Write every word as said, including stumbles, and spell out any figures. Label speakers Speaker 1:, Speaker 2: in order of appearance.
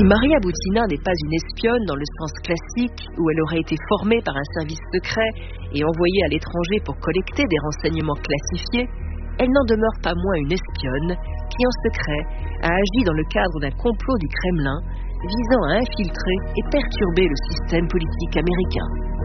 Speaker 1: Si Maria Butina n'est pas une espionne dans le sens classique, où elle aurait été formée par un service secret et envoyée à l'étranger pour collecter des renseignements classifiés, elle n'en demeure pas moins une espionne qui, en secret, a agi dans le cadre d'un complot du Kremlin visant à infiltrer et perturber le système politique américain.